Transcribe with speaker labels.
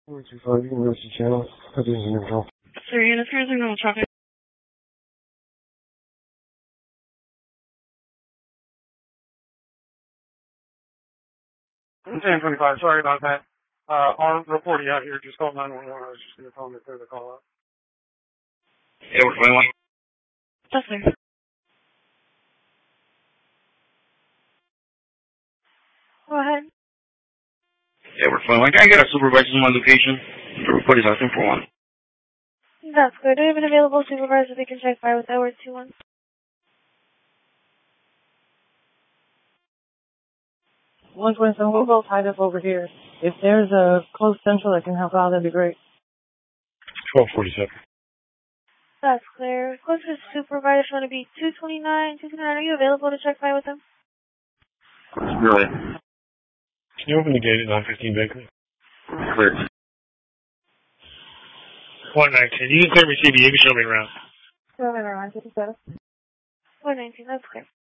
Speaker 1: 425 University Channel. That is in control.
Speaker 2: Sir, units here is normal traffic. 1025, sorry about that. I'll report you out here. Just call 911. I was just going to tell them to clear the call up.
Speaker 3: Yeah, we're 21.
Speaker 2: Yes, sir. Go ahead.
Speaker 3: Yeah, we're 21. Can I get a supervisor in my location? The report is asking for one.
Speaker 2: That's good. Do we have an available supervisor that can check fire with Edward 21?
Speaker 4: 127, we'll go tied up over here. If there's a close central that can help out, that'd be great.
Speaker 1: 1247.
Speaker 2: That's clear. Closest supervisor want to be 229. 229, are you available to check fire with them?
Speaker 3: Really?
Speaker 1: Can you open the gate at 915 Bakery?
Speaker 3: Clear.
Speaker 1: 119. You can clear me CB. You can show me around.
Speaker 2: Show me around. 119, that's clear.